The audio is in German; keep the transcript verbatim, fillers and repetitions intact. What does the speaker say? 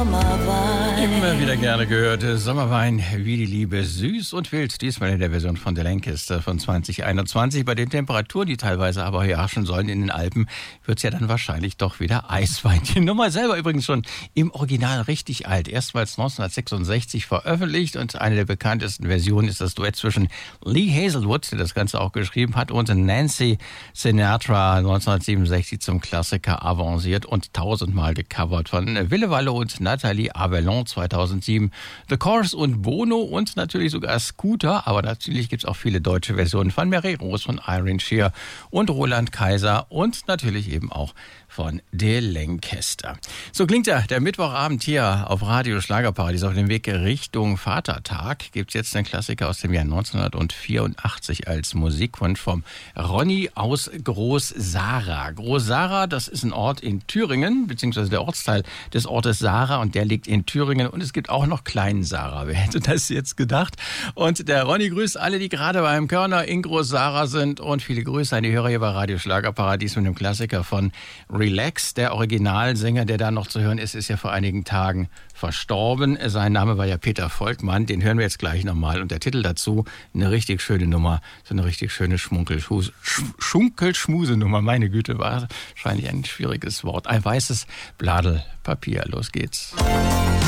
Sommerwein. Immer wieder gerne gehört. Sommerwein wie die Liebe, süß und wild. Diesmal in der Version von der Lancaster von zwanzig einundzwanzig. Bei den Temperaturen, die teilweise aber herrschen sollen in den Alpen, wird es ja dann wahrscheinlich doch wieder Eiswein. Die Nummer selber übrigens schon im Original richtig alt. Erstmals neunzehnhundertsechsundsechzig veröffentlicht und eine der bekanntesten Versionen ist das Duett zwischen Lee Hazelwood, der das Ganze auch geschrieben hat, und Nancy Sinatra neunzehnhundertsiebenundsechzig zum Klassiker avanciert und tausendmal gecovert von Wille Wallo und Nathalie Avellon zweitausendsieben. The Course und Bono und natürlich sogar Scooter, aber natürlich gibt es auch viele deutsche Versionen von Mary Rose, von Irene Shear und Roland Kaiser und natürlich eben auch von der Lancaster. So klingt ja der Mittwochabend hier auf Radio Schlagerparadies auf dem Weg Richtung Vatertag. Gibt es jetzt einen Klassiker aus dem Jahr neunzehnhundertvierundachtzig als Musikwunsch vom Ronny aus Groß-Sara. Groß-Sara, das ist ein Ort in Thüringen, beziehungsweise der Ortsteil des Ortes Sara, und der liegt in Thüringen. Und es gibt auch noch Klein-Sara. Wer hätte das jetzt gedacht? Und der Ronny grüßt alle, die gerade beim Körner in Groß-Sara sind, und viele Grüße an die Hörer hier bei Radio Schlagerparadies mit dem Klassiker von Relax. Der Originalsänger, der da noch zu hören ist, ist ja vor einigen Tagen verstorben. Sein Name war ja Peter Volkmann. Den hören wir jetzt gleich nochmal. Und der Titel dazu, eine richtig schöne Nummer. So eine richtig schöne Schunkelschmuse-Nummer. Meine Güte, war wahrscheinlich ein schwieriges Wort. Ein weißes Bladel Papier. Los geht's.